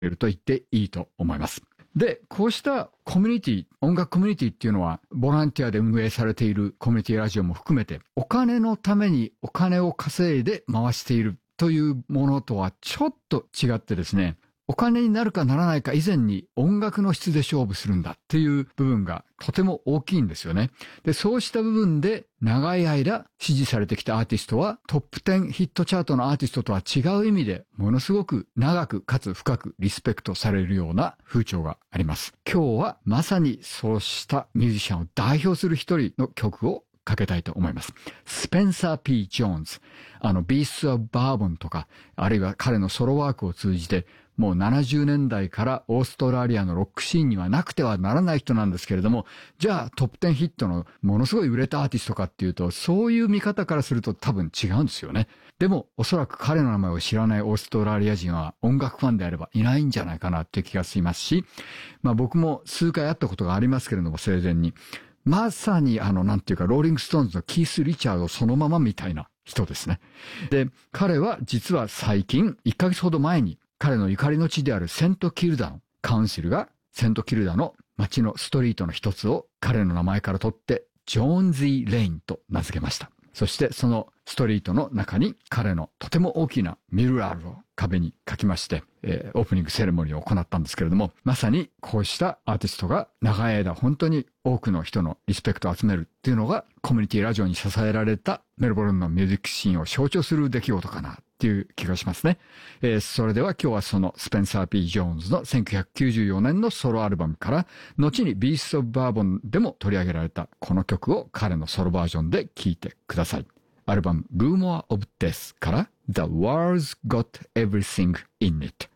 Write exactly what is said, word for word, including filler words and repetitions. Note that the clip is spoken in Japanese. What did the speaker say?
いると言っていいと思います。で、こうしたコミュニティ、音楽コミュニティっていうのは、ボランティアで運営されているコミュニティラジオも含めて、お金のためにお金を稼いで回しているというものとはちょっと違ってですね、お金になるかならないか以前に音楽の質で勝負するんだっていう部分がとても大きいんですよね。で、そうした部分で長い間支持されてきたアーティストはトップじゅうヒットチャートのアーティストとは違う意味でものすごく長くかつ深くリスペクトされるような風潮があります。今日はまさにそうしたミュージシャンを代表する一人の曲をかけたいと思います。スペンサー・ P ・ジョーンズ。あの、ビースト・オブ・バーボンとか、あるいは彼のソロワークを通じて、もうななじゅうねんだいからオーストラリアのロックシーンにはなくてはならない人なんですけれども、じゃあトップじゅうヒットのものすごい売れたアーティストかっていうと、そういう見方からすると多分違うんですよね。でもおそらく彼の名前を知らないオーストラリア人は音楽ファンであればいないんじゃないかなっていう気がしますし、まあ僕も数回会ったことがありますけれども、生前に。まさにあの、なんていうか、ローリングストーンズのキース・リチャードそのままみたいな人ですね。で、彼は実は最近、いっかげつほど前に、彼のゆかりの地であるセントキルダのカウンシルが、セントキルダの街のストリートの一つを彼の名前から取って、ジョーンズイ・レインと名付けました。そしてそのストリートの中に彼のとても大きなミラールを壁に書きまして、えー、オープニングセレモニーを行ったんですけれども、まさにこうしたアーティストが長い間本当に多くの人のリスペクトを集めるっていうのがコミュニティラジオに支えられたメルボルンのミュージックシーンを象徴する出来事かなっていう気がしますね。えー、それでは今日はそのスペンサー・ P ・ジョーンズのせんきゅうひゃくきゅうじゅうよねんのソロアルバムから、後にビースト・オブ・バーボンでも取り上げられたこの曲を彼のソロバージョンで聴いてください。アルバム Rumor of Death から The War's Got Everything in It。